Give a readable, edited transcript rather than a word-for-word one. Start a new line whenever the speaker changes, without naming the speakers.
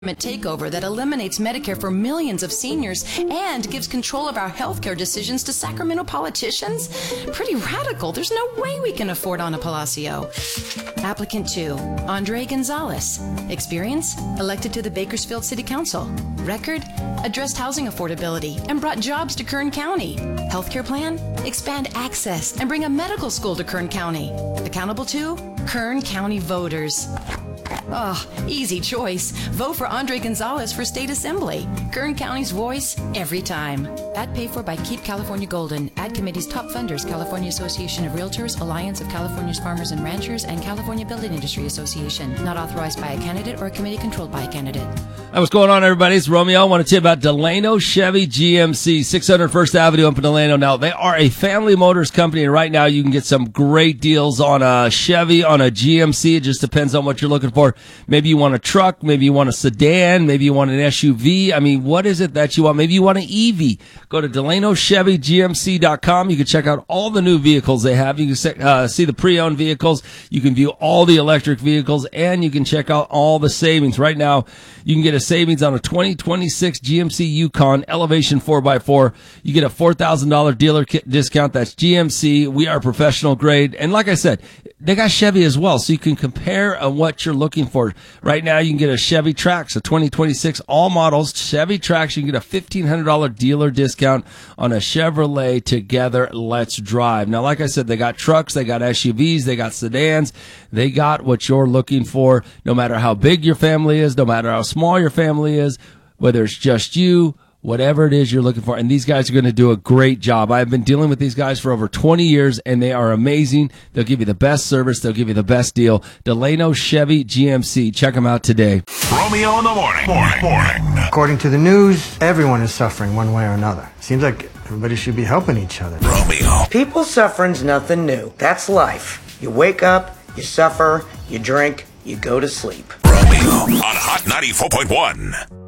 takeover that eliminates Medicare for millions of seniors and gives control of our healthcare decisions to Sacramento politicians? Pretty radical. There's no way we can afford Ana Palacio. Applicant 2, Andre Gonzalez. Experience? Elected to the Bakersfield City Council. Record? Addressed housing affordability and brought jobs to Kern County. Healthcare plan? Expand access and bring a medical school to Kern County. Accountable to? Kern County voters. Oh, easy choice. Vote for Andre Gonzalez for State Assembly. Kern County's voice, every time. Ad paid for by Keep California Golden. Ad committee's top funders: California Association of Realtors, Alliance of California's Farmers and Ranchers, and California Building Industry Association. Not authorized by a candidate or a committee controlled by a candidate.
Hey, what's going on, everybody? It's Romeo. I want to tell you about Delano Chevy GMC, 600 First Avenue up in Delano. Now, they are a family motors company, and right now you can get some great deals on a Chevy, on a GMC. It just depends on what you're looking for. Maybe you want a truck, maybe you want a sedan, maybe you want an SUV. I mean, what is it that you want? Maybe you want an EV. Go to DelanoChevyGMC.com. You can check out all the new vehicles they have. You can see the pre-owned vehicles. You can view all the electric vehicles, and you can check out all the savings. Right now, you can get a savings on a 2026 GMC Yukon Elevation 4x4. You get a $4,000 dealer kit discount. That's GMC. We are professional grade. And like I said, they got Chevy as well, so you can compare what you're looking for. Right now, you can get a Chevy Trax, a 2026 all models Chevy Trax. You can get a $1,500 dealer discount on a Chevrolet Together. Let's drive. Now, like I said, they got trucks, they got SUVs, they got sedans. They got what you're looking for, no matter how big your family is, no matter how small your family is, whether it's just you, whatever it is you're looking for. And these guys are going to do a great job. I've been dealing with these guys for over 20 years, and they are amazing. They'll give you the best service. They'll give you the best deal. Delano Chevy GMC. Check them out today.
Romeo in the morning.
According to the news, everyone is suffering one way or another. Seems like everybody should be helping each other.
Romeo.
People suffering's nothing new. That's life. You wake up, you suffer, you drink, you go to sleep.
Romeo on Hot 94.1.